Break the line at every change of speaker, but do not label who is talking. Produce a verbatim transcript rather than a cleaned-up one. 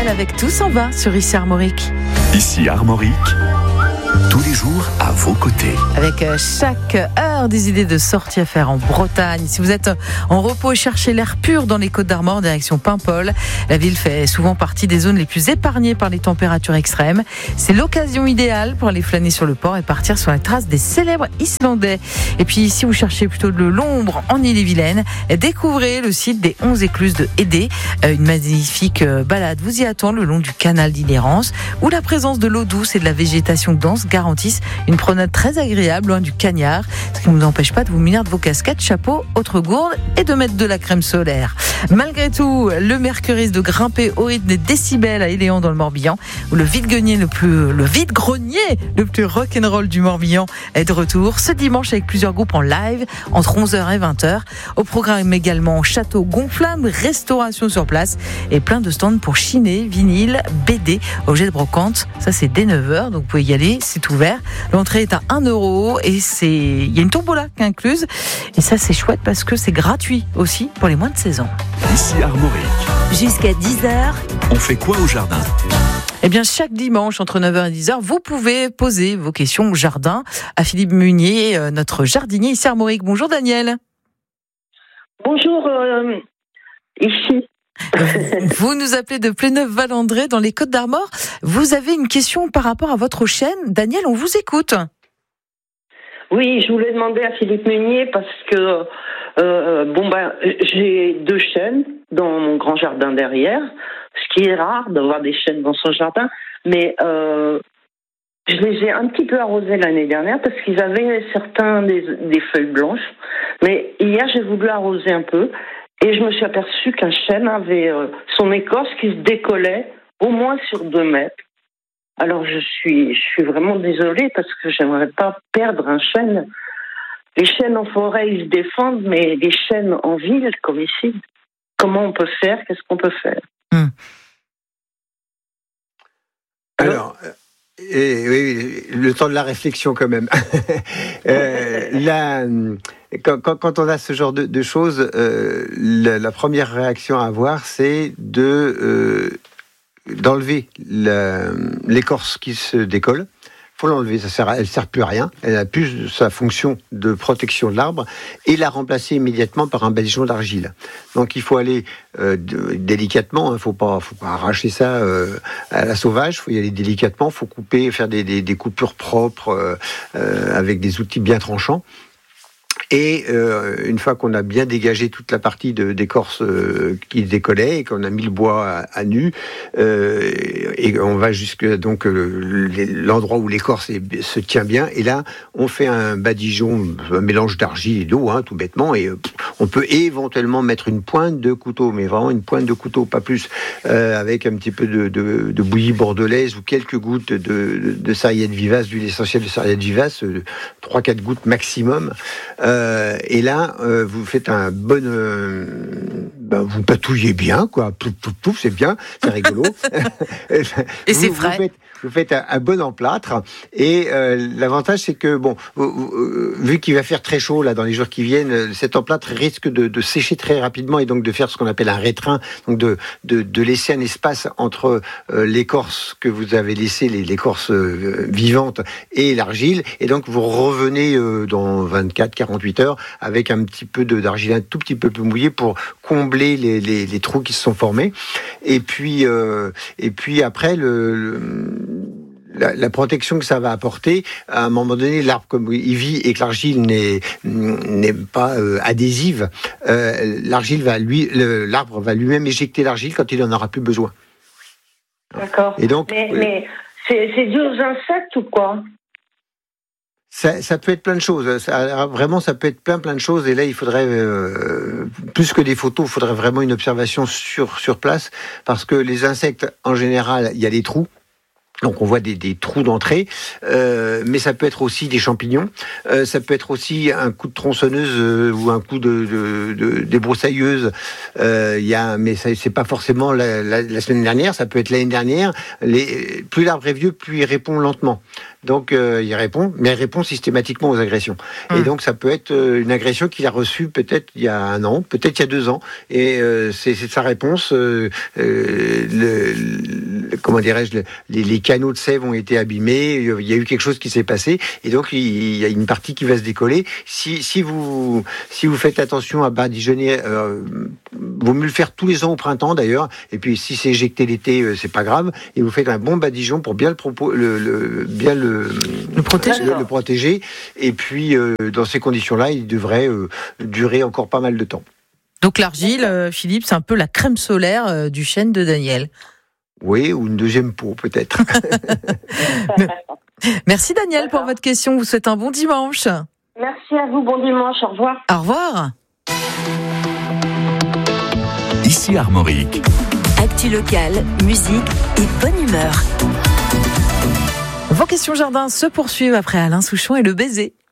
Daniel avec Tout s'en va sur Ici Armorique.
Ici Armorique, tous les jours à vos côtés.
Avec chaque heure des idées de sorties à faire en Bretagne. Si vous êtes en repos et cherchez l'air pur dans les Côtes d'Armor, direction Paimpol, la ville fait souvent partie des zones les plus épargnées par les températures extrêmes. C'est l'occasion idéale pour aller flâner sur le port et partir sur la trace des célèbres Islandais. Et puis si vous cherchez plutôt de l'ombre en Ille-et-Vilaine, découvrez le site des onze écluses de Hédé. Une magnifique balade vous y attend le long du canal d'Illérance, où la présence de l'eau douce et de la végétation dense garantissent une promenade très agréable loin du cagnard, ce qui ne vous empêche pas de vous munir de vos casquettes, chapeaux, autres gourdes et de mettre de la crème solaire. Malgré tout, le mercure risque de grimper au rythme des décibels à Éléon dans le Morbihan, où le vide-grenier le plus, le vide-grenier le plus rock'n'roll du Morbihan est de retour ce dimanche avec plusieurs groupes en live entre onze heures et vingt heures. Au programme également château gonflable, restauration sur place et plein de stands pour chiner, vinyle, B D, objets de brocante. Ça c'est dès neuf heures, donc vous pouvez y aller, c'est ouvert. L'entrée est à un euro et c'est, il y a une tombola qui est incluse. Et ça c'est chouette parce que c'est gratuit aussi pour les moins de seize ans.
Ici Armorique.
Jusqu'à dix heures.
On fait quoi au jardin ?
Eh bien, chaque dimanche, entre neuf heures et dix heures, vous pouvez poser vos questions au jardin à Philippe Munier, notre jardinier ici à Armorique. Bonjour Daniel.
Bonjour, euh, ici.
Vous nous appelez de Pléneuf-Valandré dans les Côtes d'Armor. Vous avez une question par rapport à votre chêne. Daniel, on vous écoute.
Oui, je voulais demander à Philippe Munier parce que euh, bon ben j'ai deux chênes dans mon grand jardin derrière, ce qui est rare d'avoir des chênes dans son jardin, mais euh, je les ai un petit peu arrosés l'année dernière parce qu'ils avaient certains des, des feuilles blanches, mais hier j'ai voulu arroser un peu et je me suis aperçue qu'un chêne avait euh, son écorce qui se décollait au moins sur deux mètres. Alors je suis, je suis vraiment désolée parce que j'aimerais pas perdre un chêne. Les chênes en forêt, ils se défendent, mais les chênes en ville, comme ici, comment on peut faire ? Qu'est-ce qu'on peut faire ?
Hum.
Alors, et, oui, le temps de la réflexion quand même. euh, là, quand, quand, quand on a ce genre de, de choses, euh, la, la première réaction à avoir, c'est de... Euh, d'enlever la, l'écorce qui se décolle. Il faut l'enlever, ça sert à, elle ne sert plus à rien. Elle a plus sa fonction de protection de l'arbre et la remplacer immédiatement par un badigeon d'argile. Donc il faut aller euh, de, délicatement, il ne faut pas, faut pas arracher ça euh, à la sauvage, il faut y aller délicatement, il faut couper, faire des, des, des coupures propres euh, euh, avec des outils bien tranchants. Et euh, une fois qu'on a bien dégagé toute la partie de, d'écorce euh, qui décollait et qu'on a mis le bois à, à nu, euh, et on va jusque donc euh, l'endroit où l'écorce est, se tient bien. Et là, on fait un badigeon, un mélange d'argile et d'eau, hein, tout bêtement. Et euh, on peut éventuellement mettre une pointe de couteau, mais vraiment une pointe de couteau, pas plus, euh, avec un petit peu de, de, de bouillie bordelaise ou quelques gouttes de, de, de sarriette vivace, d'huile essentielle de sarriette vivace, euh, trois quatre gouttes maximum. Euh, Euh, et là, euh, vous faites un bon, euh, ben vous patouillez bien, quoi. Pouf, pouf, pouf, c'est bien, c'est rigolo.
Et
vous,
c'est frais.
Vous faites, vous faites un, un bon emplâtre. Et euh, l'avantage, c'est que bon, vous, vous, vu qu'il va faire très chaud là dans les jours qui viennent, cet emplâtre risque de, de sécher très rapidement et donc de faire ce qu'on appelle un rétrain, donc de, de, de laisser un espace entre euh, l'écorce que vous avez laissé, l'écorce euh, vivante et l'argile. Et donc vous revenez euh, dans vingt-quatre à quarante-huit heures avec un petit peu de, d'argile un tout petit peu plus mouillé pour combler les, les, les trous qui se sont formés. Et puis, euh, et puis après, le, le, la, la protection que ça va apporter, à un moment donné, l'arbre, comme il vit et que l'argile n'est, n'est pas euh, adhésive, euh, l'argile va lui, le, l'arbre va lui-même éjecter l'argile quand il n'en aura plus besoin.
D'accord.
Et donc,
mais, mais c'est, c'est dû aux insectes ou quoi ?
Ça, ça peut être plein de choses. Ça, vraiment, ça peut être plein, plein de choses. Et là, il faudrait, euh, plus que des photos, il faudrait vraiment une observation sur, sur place. Parce que les insectes, en général, il y a les trous. Donc on voit des, des trous d'entrée, euh, mais ça peut être aussi des champignons, euh, ça peut être aussi un coup de tronçonneuse euh, ou un coup de, de, de débroussailleuse. Euh, y a, mais ça, c'est pas forcément la, la, la semaine dernière, ça peut être l'année dernière. Les, plus l'arbre est vieux, plus il répond lentement. Donc euh, il répond, mais il répond systématiquement aux agressions. Mmh. Et donc ça peut être une agression qu'il a reçue peut-être il y a un an, peut-être il y a deux ans, et euh, c'est, c'est sa réponse. Euh, euh, le, le, comment dirais-je, le, les, les canaux de sève ont été abîmés, il y a eu quelque chose qui s'est passé, et donc il y a une partie qui va se décoller. Si, si vous si vous faites attention à badigeonner, euh, vaut mieux le faire tous les ans au printemps d'ailleurs. Et puis si c'est éjecté l'été, c'est pas grave. Et vous faites un bon badigeon pour bien le propos, le, le bien le
Le protéger.
Le, le protéger. Et puis, euh, dans ces conditions-là, il devrait euh, durer encore pas mal de temps.
Donc l'argile, euh, Philippe, c'est un peu la crème solaire euh, du chêne de Daniel.
Oui, ou une deuxième peau, peut-être.
Merci Daniel pour votre question. Vous souhaite un bon dimanche.
Merci à vous, bon dimanche, au revoir.
Au revoir.
Ici Armorique.
Actu locale, musique et bonne humeur.
Vos questions jardin se poursuivent après Alain Souchon et le baiser.